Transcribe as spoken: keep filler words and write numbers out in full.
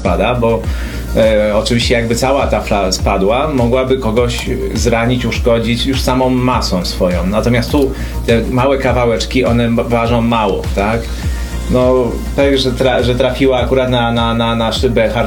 spada, bo e, oczywiście jakby cała tafla spadła, mogłaby kogoś zranić, uszkodzić już samą masą swoją. Natomiast tu te małe kawałeczki, one ważą mało, tak? No, tak, że, tra że trafiła akurat na, na, na, na szybę